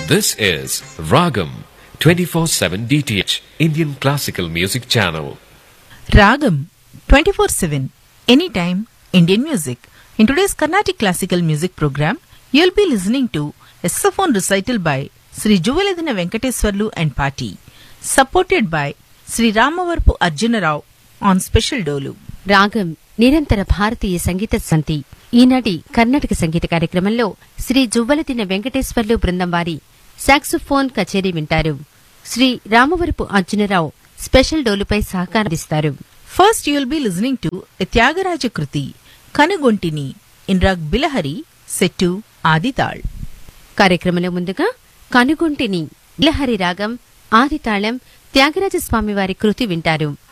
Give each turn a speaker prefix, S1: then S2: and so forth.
S1: This is Ragam 24/7 DTH Indian Classical Music Channel.
S2: Ragam 24/7 Anytime Indian Music. In today's Carnatic Classical Music program, you'll be listening to a saxophone recital by Sri Juvaladina Venkateswarlu and Party, supported by Sri Ramavarpu Arjuna Rao on special dolu.
S3: రాగం నిరంతర భారతీయ సంగీత సంతి. ఈనాటి కర్ణాటక సంగీత కార్యక్రమంలో శ్రీ జువ్వలదిన వెంకటేశ్వర్లు బృందం వారి saxophone కచేరీ వింటారు. Shri Ramavarapu Arjuna Rao special డోలుపై సహకారిస్తారు.
S2: First, you'll be listening to a Tyagaraja Kruti, Kanugontini, in Rag Bilahari, set to Adital.
S3: కార్యక్రమంలో ముందుగా కనుగొంటిని బిలహరి రాగం ఆదితాళం త్యాగరాజస్వామి వారి కృతి వింటారు.